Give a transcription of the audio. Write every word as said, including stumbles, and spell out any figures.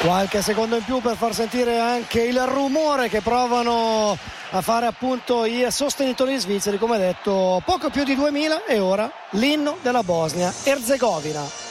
Qualche secondo in più per far sentire anche il rumore che provano a fare appunto i sostenitori svizzeri, come detto, poco più di duemila, e ora l'inno della Bosnia Erzegovina.